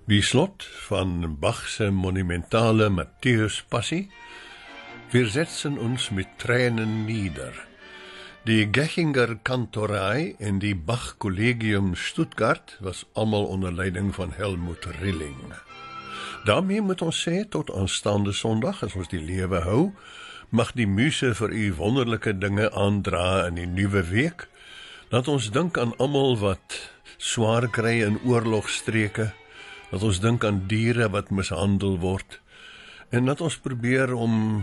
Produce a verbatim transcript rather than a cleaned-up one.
Die slot van Bach se monumentale Matthäus-passie. Wir setzen uns mit Tränen nieder. Die Gechinger Kantorei en die Bach Collegium Stuttgart was almal onder leiding van Helmut Rilling. Daarmee moet ons sê tot aanstaande Sondag, as ons die lewe hou, mag die muse vir u wonderlike dinge aandra in die nuwe week. Laat ons dink aan almal wat swaar kry in oorlogstreke, dat ons dink aan diere wat mishandel word, en dat ons probeer om